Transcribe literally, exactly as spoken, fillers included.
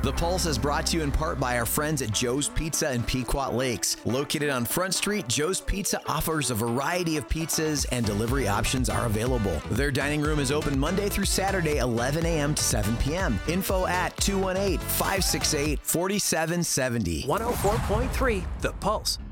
The Pulse is brought to you in part by our friends at Joe's Pizza in Pequot Lakes. Located on Front Street, Joe's Pizza offers a variety of pizzas and delivery options are available. Their dining room is open Monday through Saturday, eleven a.m. to seven p.m. Info at two one eight, five six eight, four seven seven zero. one oh four point three The Pulse.